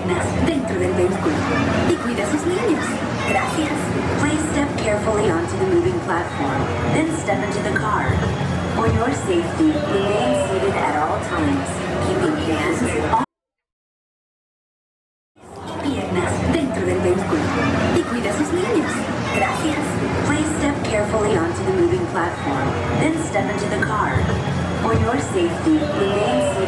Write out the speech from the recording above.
piernas dentro del vehículo y cuida a sus niños. Gracias. Please step carefully onto the moving platform, then step into the car. For your safety, remain seated at all times, keeping hands on piernas dentro del vehículo y cuida a sus niños. Gracias. Please step carefully onto the moving platform, then step into the car. For your safety, remain seated.